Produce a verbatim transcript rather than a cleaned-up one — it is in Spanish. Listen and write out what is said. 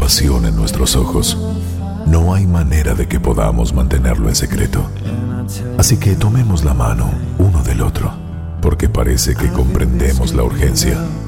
pasión en nuestros ojos, no hay manera de que podamos mantenerlo en secreto. Así que tomemos la mano uno del otro, porque parece que comprendemos la urgencia